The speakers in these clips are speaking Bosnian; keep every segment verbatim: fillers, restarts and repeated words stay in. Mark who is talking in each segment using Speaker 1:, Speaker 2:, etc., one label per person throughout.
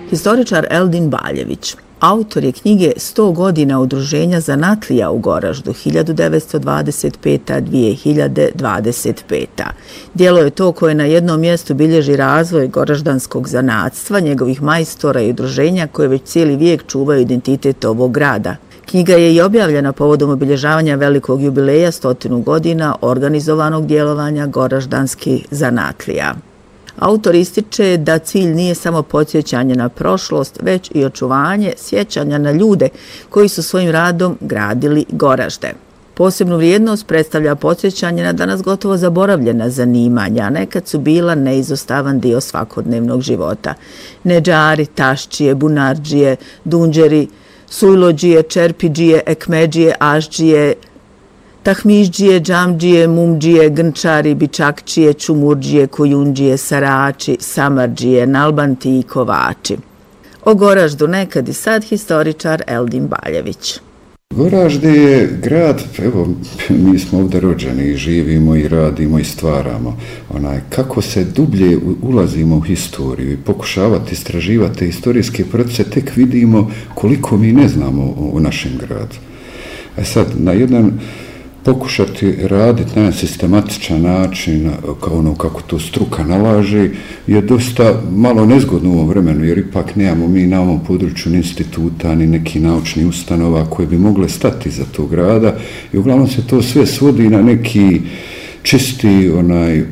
Speaker 1: Historičar Eldin Baljević. Autor je knjige sto godina udruženja zanatlija u Goraždu hiljadu devetsto dvadeset peta do dvije hiljade dvadeset peta. Djelo je to koje na jednom mjestu bilježi razvoj goraždanskog zanatstva, njegovih majstora i udruženja koje već cijeli vijek čuvaju identitet ovog grada. Knjiga je i objavljena povodom obilježavanja velikog jubileja stotinu godina organizovanog djelovanja goraždanskih zanatlija. Autor ističe da cilj nije samo podsjećanje na prošlost, već i očuvanje sjećanja na ljude koji su svojim radom gradili Goražde. Posebnu vrijednost predstavlja podsjećanje na danas gotovo zaboravljena zanimanja, a nekad su bila neizostavan dio svakodnevnog života. Nedžari, taščije, bunardžije, dunđeri, sujlođije, čerpidžije, ekmeđije, ažđije, tahmižđije, džamđije, mumđije, grnčari, bičakčije, čumurđije, kojundžije, sarači, samarđije, nalbanti i kovači. O Goraždu nekad i sad historičar Eldin Baljević.
Speaker 2: Goražde je grad, evo, mi smo ovdje rođeni i živimo i radimo i stvaramo. Onaj, kako se dublje ulazimo u historiju i pokušavati istraživati historijske procese, tek vidimo koliko mi ne znamo o, o našem gradu. E sad, na jedan pokušati raditi na jedan sistematičan način, kao ono kako to struka nalaže, je dosta malo nezgodno u ovom vremenu, jer ipak nemamo mi na ovom području ni instituta, ni neki naučni ustanova koje bi mogle stati za tog grada i uglavnom se to sve svodi na neki čisti, onaj,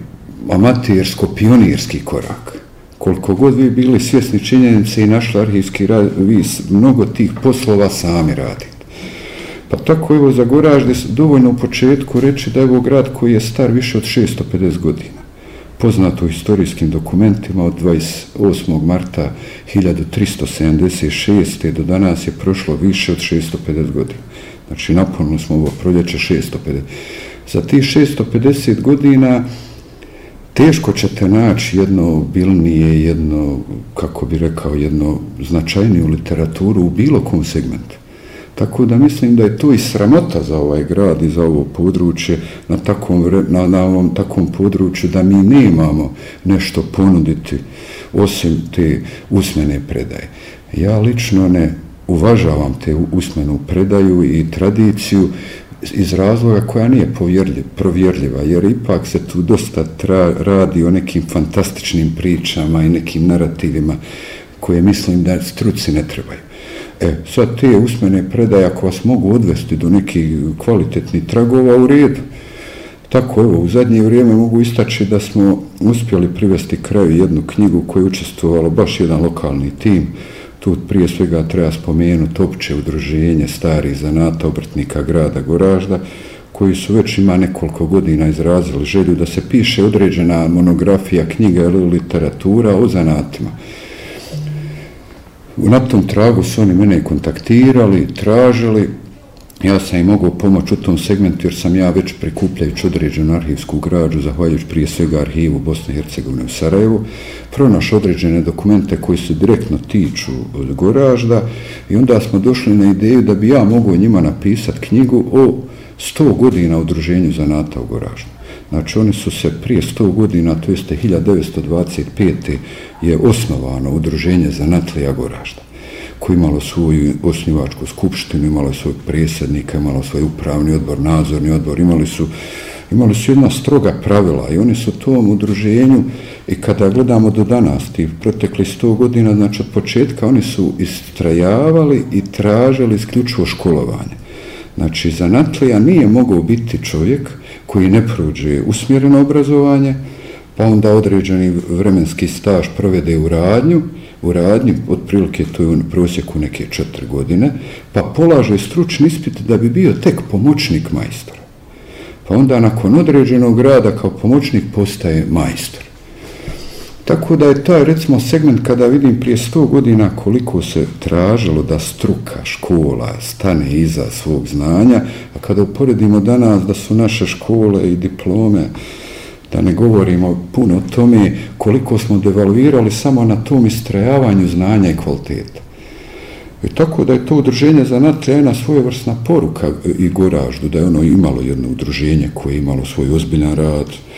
Speaker 2: amatersko-pionirski korak. Koliko god vi bili svjesni činjenice i našli arhivski rad, vi mnogo tih poslova sami radite. Pa tako evo za Goražde dovoljno u početku reći da je ovo grad koji je star više od šesto pedeset godina. Poznato u historijskim dokumentima od dvadeset osmog marta hiljadu tristo sedamdeset šeste. do danas je prošlo više od šesto pedeset godina. Znači napunili smo ovo proljeće šesto pedeset. Za tih šesto pedeset godina teško ćete naći jedno obilnije, jedno, kako bi rekao, jedno značajniju literaturu u bilo kom segmentu. Tako da mislim da je to i sramota za ovaj grad i za ovo područje na takvom, na, na ovom takvom području da mi nemamo nešto ponuditi osim te usmene predaje. Ja lično ne uvažavam te usmenu predaju i tradiciju iz razloga koja nije provjerljiva, jer ipak se tu dosta tra, radi o nekim fantastičnim pričama i nekim narativima koje mislim da struci ne trebaju. E, sad te usmene predaje, ako vas mogu odvesti do nekih kvalitetnih tragova, u redu. Tako, evo, u zadnje vrijeme mogu istaći da smo uspjeli privesti kraju jednu knjigu koju je učestvovalo baš jedan lokalni tim. Tu prije svega treba spomenuti opće udruženje starih zanata obrtnika grada Goražda, koji su već ima nekoliko godina izrazili želju da se piše određena monografija, knjiga ili literatura o zanatima. Na tom tragu su oni mene kontaktirali, tražili, ja sam im mogao pomoći u tom segmentu jer sam ja već prikupljajući određenu arhivsku građu, zahvaljujući prije svega arhivu Bosne i Hercegovine u Sarajevu, pronašao određene dokumente koji se direktno tiču od Goražda i onda smo došli na ideju da bi ja mogao njima napisati knjigu o sto godina udruženju zanata u Goraždu. Znači, oni su se prije sto godina, to jeste hiljadu devetsto dvadeset pete. je osnovano udruženje zanatlija Goražda, koje imalo svoju osnivačku skupštinu, imalo svoj predsjednika, imalo svoj upravni odbor, nadzorni odbor, imali su, imali su jedna stroga pravila i oni su tom udruženju, i kada gledamo do danas, ti protekli sto godina, znači od početka, oni su istrajavali i tražili isključivo školovanje. Znači, zanatlija nije mogao biti čovjek koji ne prođe usmjereno obrazovanje, pa onda određeni vremenski staž provede u radnju, u radnji, otprilike to je u prosjeku neke četiri godine, pa polaže stručni ispit da bi bio tek pomoćnik majstora. Pa onda nakon određenog rada kao pomoćnik postaje majstor. Tako da je taj, recimo, segment kada vidim prije sto godina koliko se tražilo da struka, škola stane iza svog znanja, a kada uporedimo danas da su naše škole i diplome, da ne govorimo puno o tome koliko smo devalvirali samo na tom istrajavanju znanja i kvaliteta. I tako da je to udruženje zanatlija jedna svojevrsna poruka i Goraždu, da je ono imalo jedno udruženje koje je imalo svoj ozbiljan rad,